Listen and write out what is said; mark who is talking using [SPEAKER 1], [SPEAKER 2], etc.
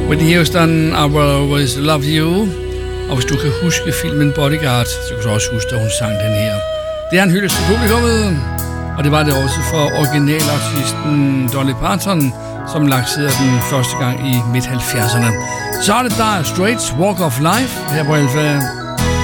[SPEAKER 1] Whitney Houston, I Will Always Love You. Og hvis du kan huske filmen Bodyguard, så kan du også huske, at hun sang den her. Det er en hyldest til publikummet, og det var det også for originalartisten Dolly Parton, som lancerede den første gang i midt-70'erne. Så er det Dire Straits, Walk of Life, her på Alfa.